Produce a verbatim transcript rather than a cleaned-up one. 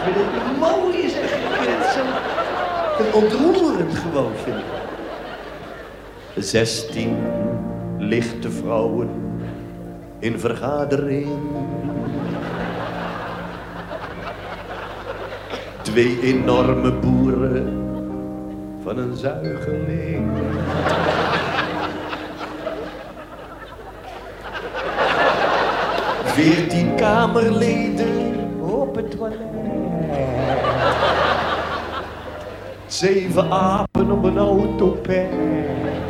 vind het mooi, zeg. Ik vind het zo ontroerend gewoon, vind ik. Zestien lichte vrouwen in vergadering. Twee enorme boeren van een zuigeling. Veertien kamerleden op het toilet. Zeven apen op een autopet.